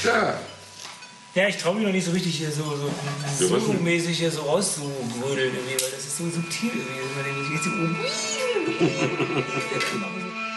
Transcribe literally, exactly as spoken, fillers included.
Ja. Ja, ich traue mich noch nicht so richtig hier so, so, so mäßig hier so rauszugrödeln irgendwie, weil das ist so subtil irgendwie. Man denkt, jetzt so,